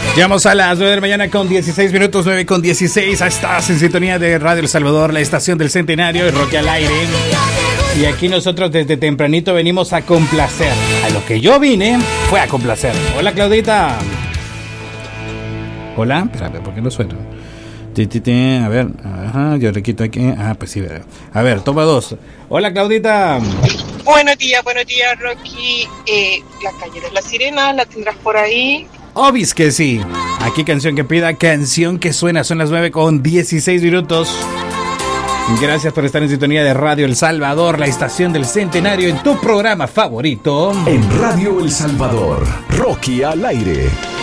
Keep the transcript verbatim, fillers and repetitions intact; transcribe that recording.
Llegamos a las nueve de la mañana con dieciséis minutos, nueve con dieciséis. Estás en sintonía de Radio El Salvador, la estación del Centenario y Roque al aire. Y aquí nosotros desde tempranito venimos a complacer. A lo que yo vine fue a complacer. Hola, Claudita. Hola, espérame, ¿por qué no suena? A ver, ajá, yo le quito aquí. Ah, pues sí, a ver, toma dos. Hola, Claudita. Buenos días, buenos días, Rocky. Eh, la calle de la Sirena, ¿la tendrás por ahí? Obis que sí. Aquí canción que pida, canción que suena. Son las nueve con dieciséis minutos. Gracias por estar en sintonía de Radio El Salvador, la estación del Centenario, en tu programa favorito. En Radio El Salvador, Rocky al aire.